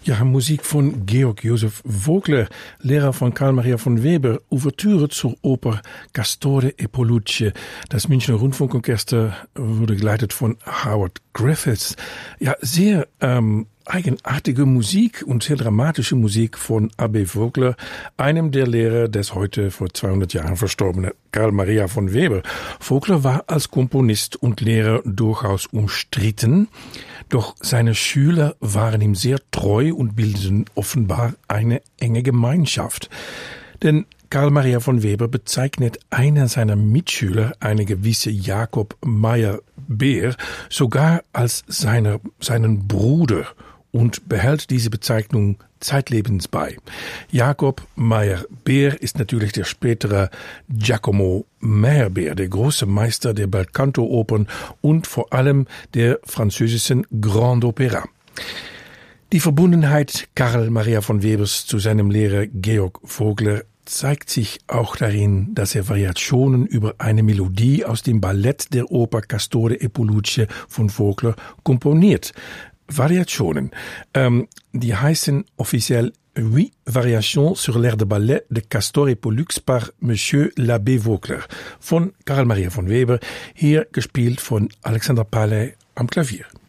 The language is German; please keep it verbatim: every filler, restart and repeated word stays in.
Ja, Musik von Georg Josef Vogler, Lehrer von Carl Maria von Weber, Ouvertüre zur Oper Castore e Polluce. Das Münchner Rundfunkorchester wurde geleitet von Howard Griffiths. Ja, sehr ähm, eigenartige Musik und sehr dramatische Musik von A B Vogler, einem der Lehrer des heute vor zweihundert Jahren verstorbenen Carl Maria von Weber. Vogler war als Komponist und Lehrer durchaus umstritten, doch seine Schüler waren ihm sehr treu und bildeten offenbar eine enge Gemeinschaft. Denn Carl Maria von Weber bezeichnet einer seiner Mitschüler, eine gewisse Jakob Meyer-Beer, sogar als seine, seinen Bruder und behält diese Bezeichnung zeitlebens bei. Jakob Meyer-Beer ist natürlich der spätere Giacomo Meyerbeer, der große Meister der Belcanto-Opern und vor allem der französischen Grand Opera. Die Verbundenheit Carl Maria von Webers zu seinem Lehrer Georg Vogler zeigt sich auch darin, dass er Variationen über eine Melodie aus dem Ballett der Oper Castore e Polluce von Vogler komponiert. Variationen, ähm, die heißen offiziell huit Variations sur l'air de ballet de Castore et Pollux par Monsieur l'Abbé Vogler von Carl Maria von Weber, hier gespielt von Alexander Paley am Klavier.